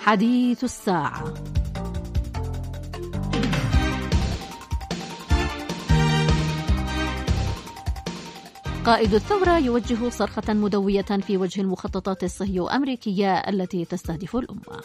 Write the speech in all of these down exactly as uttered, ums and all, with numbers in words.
حديث الساعة. قائد الثورة يوجه صرخة مدوية في وجه المخططات الصهيو أمريكية التي تستهدف الأمة.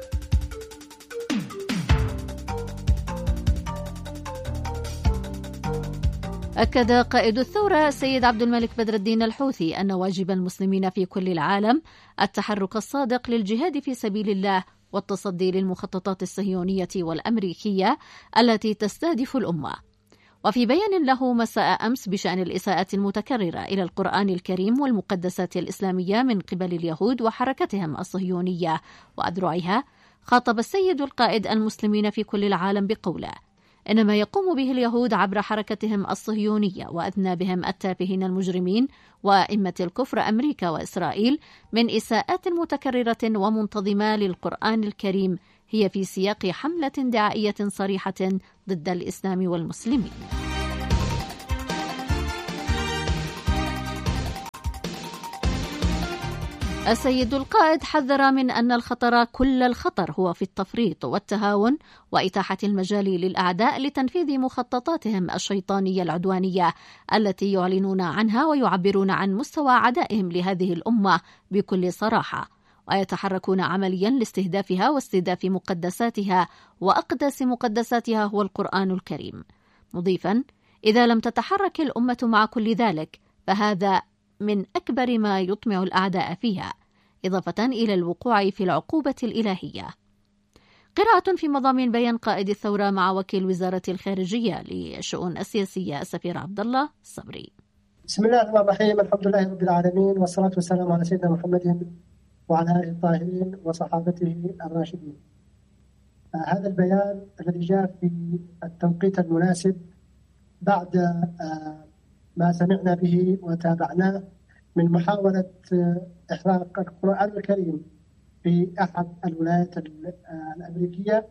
أكد قائد الثورة السيد عبد الملك بدر الدين الحوثي أن واجب المسلمين في كل العالم التحرك الصادق للجهاد في سبيل الله والتصدي للمخططات الصهيونية والأمريكية التي تستهدف الأمة. وفي بيان له مساء أمس بشأن الإساءة المتكررة إلى القرآن الكريم والمقدسات الإسلامية من قبل اليهود وحركتهم الصهيونية وأذرعها، خاطب السيد القائد المسلمين في كل العالم بقوله: إنما يقوم به اليهود عبر حركتهم الصهيونية وأذنابهم التافهين المجرمين وأئمة الكفر أمريكا وإسرائيل من إساءات متكررة ومنتظمة للقرآن الكريم هي في سياق حملة دعائية صريحة ضد الإسلام والمسلمين. السيد القائد حذر من أن الخطر كل الخطر هو في التفريط والتهاون وإتاحة المجال للأعداء لتنفيذ مخططاتهم الشيطانية العدوانية التي يعلنون عنها ويعبرون عن مستوى عدائهم لهذه الأمة بكل صراحة، ويتحركون عمليا لاستهدافها واستهداف مقدساتها، وأقدس مقدساتها هو القرآن الكريم، مضيفا: إذا لم تتحرك الأمة مع كل ذلك فهذا من أكبر ما يطمع الأعداء فيها، إضافة إلى الوقوع في العقوبة الإلهية. قراءة في مضامين بيان قائد الثورة مع وكيل وزارة الخارجية للشؤون السياسية السفير عبد الله الصبري. بسم الله الرحمن الرحيم، الحمد لله رب العالمين، والصلاة والسلام على سيدنا محمد وعلى آله الطاهرين وصحابته الراشدين. آه هذا البيان الذي جاء في التوقيت المناسب بعد آه ما سمعنا به وتابعناه من محاولة آه إحراق القرآن الكريم في أحد الولايات الأمريكية.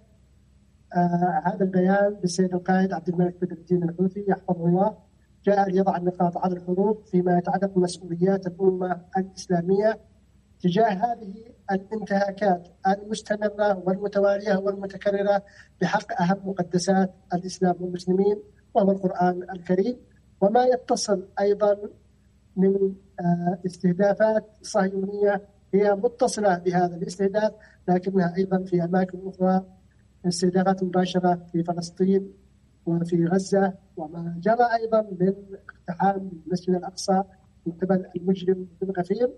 آه هذا البيان بالسيد القائد عبد الملك بدر الدين الحوثي يحفظه الله جاء ليضع النقاط على الحروف فيما يتعلق بمسؤوليات الأمة الإسلامية تجاه هذه الانتهاكات المستمرة والمتوالية والمتكررة بحق أهم مقدسات الإسلام والمسلمين وهو القرآن الكريم، وما يتصل أيضا من استهدافات صهيونية هي متصلة بهذا الاستهداف، لكنها أيضا في أماكن أخرى استهدافات مباشرة في فلسطين وفي غزة، وما جرى أيضا من اقتحام المسجد الأقصى من قبل المجرم بن غفير،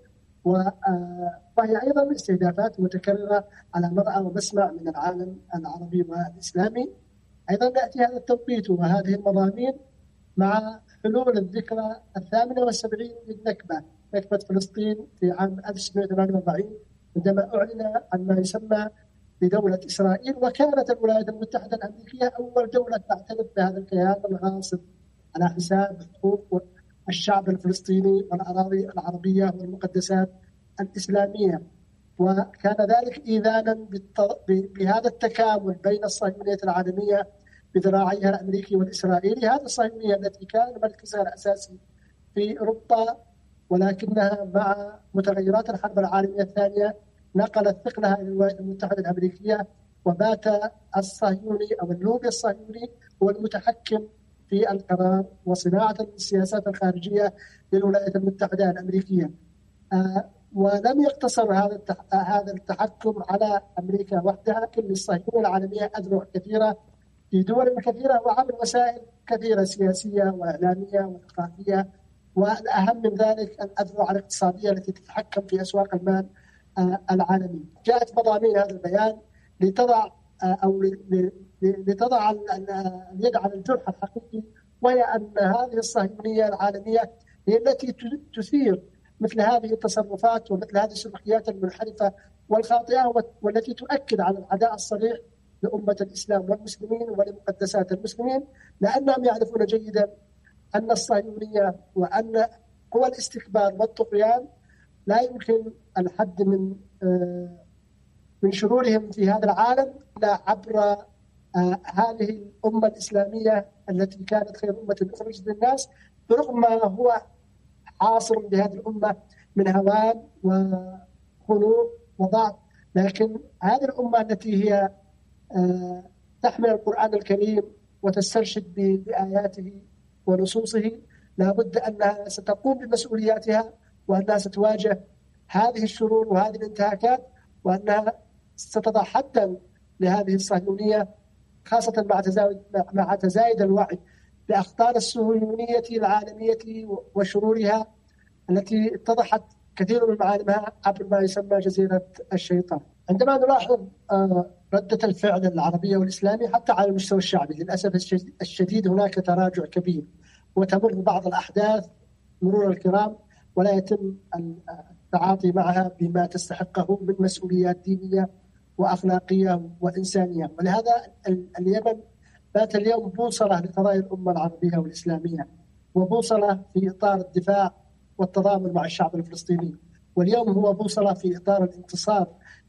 وهي أيضا استهدافات متكررة على مرأى ومسمع من العالم العربي والإسلامي. أيضا يأتي هذا التوقيت وهذه المضامين مع حلول الذكرى الثامنة والسبعين للنكبة، نكبة فلسطين في عام ألف وتسعمائة وثمانية وأربعين، عندما أعلن عن ما يسمى بدولة إسرائيل، وكانت الولايات المتحدة الأمريكية أول دولة تعترف بهذا الكيان الغاصب على حساب حقوق الشعب الفلسطيني والأراضي العربية والمقدسات الإسلامية. وكان ذلك إيذانا بهذا التكامل بين الصهيونية العالمية بذراعيها الأمريكي والإسرائيلي، هذه الصهيونية التي كان مركزها الأساسي في أوروبا، ولكنها مع متغيرات الحرب العالمية الثانية نقلت ثقلها إلى الولايات المتحدة الأمريكية، وبات الصهيوني أو اللوبي الصهيوني هو المتحكم في القرار وصناعة السياسات الخارجية للولايات المتحدة الأمريكية. آه ولم يقتصر هذا هذا التحكم على أمريكا وحدها، كل الصهيونية العالمية أذرع كثيرة في دول كثيرة وعبر وسائل كثيرة سياسية وإعلامية وثقافية، والأهم من ذلك الأذرع الاقتصادية التي تتحكم في أسواق المال آه العالمي. جاءت مضامين هذا البيان لتضع آه أو لتضع اليد على الجرح الحقيقي، وهي أن هذه الصهيونية العالمية هي التي تثير مثل هذه التصرفات ومثل هذه السلوكيات المنحرفة والخاطئة، والتي تؤكد على العداء الصريح لأمة الإسلام والمسلمين ولمقدسات المسلمين، لأنهم يعرفون جيدا أن الصهيونية وأن قوى الاستكبار والطغيان لا يمكن الحد من من شرورهم في هذا العالم إلا عبر هذه الأمة الإسلامية التي كانت خير أمة أخرجت للناس، برغم ما هو حاصل بهذه الأمة من هوان وخنوع وضعف لكن هذه الأمة التي هي تحمل القرآن الكريم وتسترشد بآياته ونصوصه لابد أنها ستقوم بمسؤولياتها، وأنها ستواجه هذه الشرور وهذه الانتهاكات، وأنها ستضع حدا لهذه الصهيونية، خاصة مع تزايد مع تزايد الوعي بأخطار الصهيونية العالمية وشرورها التي اتضحت كثير من معالمها عبر ما يسمى جزيرة الشيطان. عندما نلاحظ ردة الفعل العربية والإسلامي حتى على المستوى الشعبي، للأسف الشديد هناك تراجع كبير، وتمر بعض الأحداث مرور الكرام ولا يتم التعاطي معها بما تستحقه من مسؤوليات دينية وأخلاقية وإنسانية. ولهذا اليمن بات اليوم بوصلة لقضايا الأمة العربية والإسلامية، وبوصلة في إطار الدفاع والتضامن مع الشعب الفلسطيني، واليوم هو بوصلة في إطار الانتصار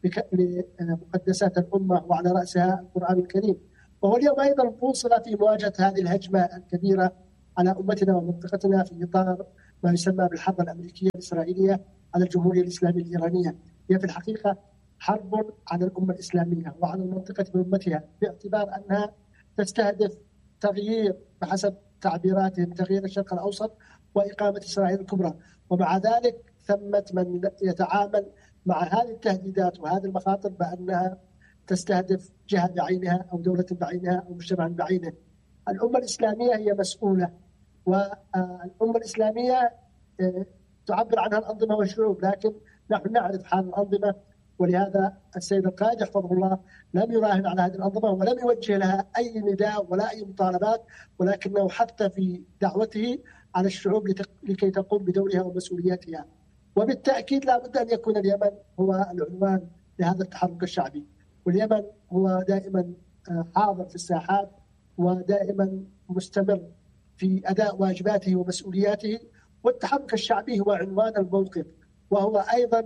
لمقدسات الأمة وعلى رأسها القرآن الكريم، وهو اليوم أيضا بوصلة في مواجهة هذه الهجمة الكبيرة على أمتنا ومنطقتنا في إطار ما يسمى بالحرب الأمريكية الإسرائيلية على الجمهورية الإسلامية الإيرانية. هي في الحقيقة حرب على الأمة الإسلامية وعلى المنطقة بأمتها، باعتبار أنها تستهدف تغيير بحسب تعبيراتهم تغيير الشرق الأوسط وإقامة إسرائيل الكبرى. ومع ذلك ثمة من يتعامل مع هذه التهديدات وهذه المخاطر بأنها تستهدف جهة بعينها أو دولة بعينها أو مجتمع بعينه. الأمة الإسلامية هي مسؤولة، والأمة الإسلامية تعبر عنها الأنظمة والشعوب، لكن نحن نعرف حال الأنظمة، ولهذا السيد القائد يحفظه الله لم يراهن على هذه الأنظمة ولم يوجه لها أي نداء ولا أي مطالبات، ولكنه حتى في دعوته على الشعوب لكي تقوم بدورها ومسؤولياتها. وبالتأكيد لا بد أن يكون اليمن هو العنوان لهذا التحرك الشعبي، واليمن هو دائما حاضر في الساحات ودائما مستمر في أداء واجباته ومسؤولياته، والتحرك الشعبي هو عنوان الموقف، وهو أيضا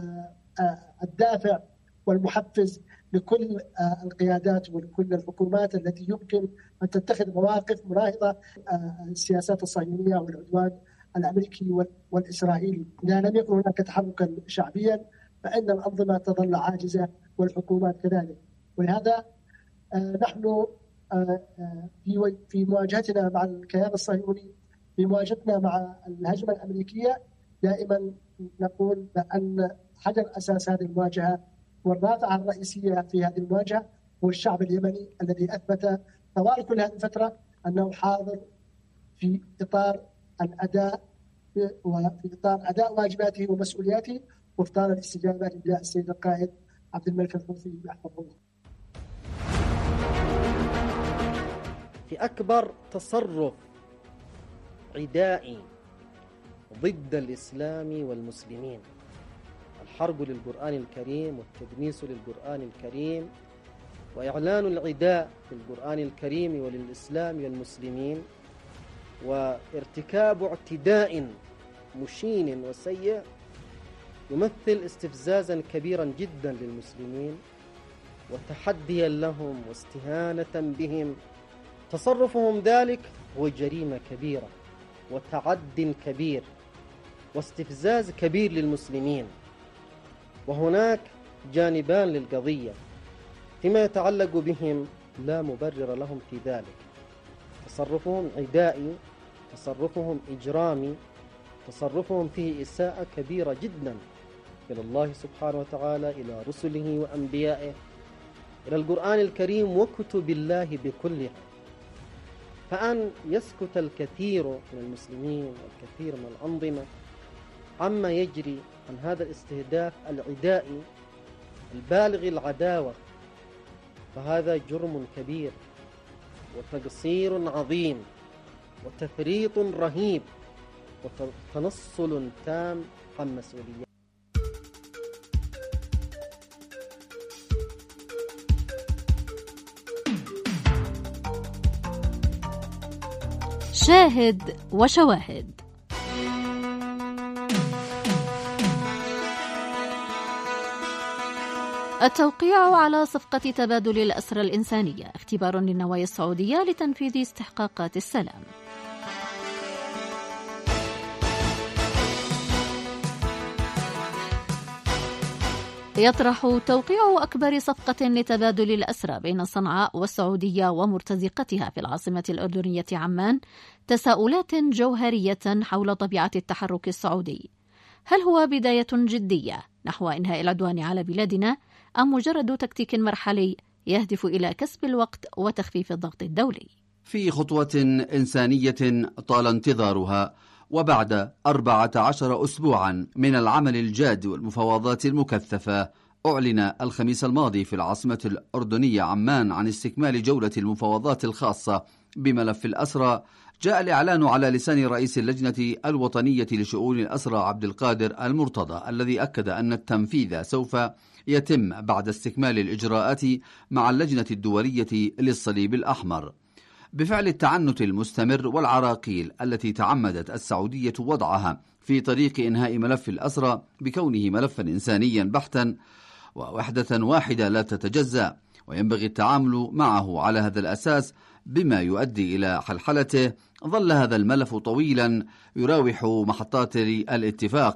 الدافع والمحفز لكل القيادات ولكل الحكومات التي يمكن أن تتخذ مواقف مناهضة السياسات الصهيونية والعدوان الأمريكي والإسرائيلي. إذا لم يكن هناك تحركا شعبيا فإن الأنظمة تظل عاجزة والحكومات كذلك. ولهذا نحن في في مواجهتنا مع الكيان الصهيوني، في مواجهتنا مع الهجمة الأمريكية، دائما نقول بأن حجر أساس هذه المواجهة والرافعة الرئيسية في هذه المواجهة هو الشعب اليمني الذي أثبت طوال كل هذه الفترة أنه حاضر في إطار الأداء وفي إطار أداء واجباته ومسؤولياته وفي إطار الاستجابة لنداء السيد القائد عبد الملك الحوثي يحفظه الله. في أكبر تصرف عدائي ضد الإسلام والمسلمين، الحرب للقرآن الكريم والتدنيس للقرآن الكريم وإعلان العداء للقرآن الكريم وللإسلام والمسلمين، وارتكاب اعتداء مشين وسيء يمثل استفزازا كبيرا جدا للمسلمين وتحديا لهم واستهانة بهم. تصرفهم ذلك هو جريمة كبيرة وتعد كبير واستفزاز كبير للمسلمين. وهناك جانبان للقضية فيما يتعلق بهم لا مبرر لهم في ذلك. تصرفهم عدائي، تصرفهم إجرامي، تصرفهم فيه إساءة كبيرة جدا إلى الله سبحانه وتعالى، إلى رسله وأنبيائه، إلى القرآن الكريم وكتب الله بكلها. فأن يسكت الكثير من المسلمين والكثير من الأنظمة عما يجري عن هذا الاستهداف العدائي البالغ العداوة، فهذا جرم كبير وتقصير عظيم وتفريط رهيب وتنصل تام عن مسؤولية. شاهد وشواهد. التوقيع على صفقة تبادل الأسرى الإنسانية اختبار للنوايا السعودية لتنفيذ استحقاقات السلام. يطرح توقيع أكبر صفقة لتبادل الأسرى بين صنعاء والسعودية ومرتزقتها في العاصمة الأردنية عمان تساؤلات جوهرية حول طبيعة التحرك السعودي. هل هو بداية جدية نحو إنهاء العدوان على بلادنا أم مجرد تكتيك مرحلي يهدف إلى كسب الوقت وتخفيف الضغط الدولي؟ في خطوة إنسانية طال انتظارها، وبعد أربعة عشر أسبوعا من العمل الجاد والمفاوضات المكثفة، أعلن الخميس الماضي في العاصمة الأردنية عمان عن استكمال جولة المفاوضات الخاصة بملف الأسرى. جاء الإعلان على لسان رئيس اللجنة الوطنية لشؤون الأسرى عبد القادر المرتضى، الذي أكد أن التنفيذ سوف يتم بعد استكمال الإجراءات مع اللجنة الدولية للصليب الأحمر. بفعل التعنت المستمر والعراقيل التي تعمدت السعودية وضعها في طريق إنهاء ملف الأسرى بكونه ملفا إنسانيا بحتا ووحدة واحدة لا تتجزأ، وينبغي التعامل معه على هذا الأساس بما يؤدي إلى حلحلته، ظل هذا الملف طويلا يراوح محطات الاتفاق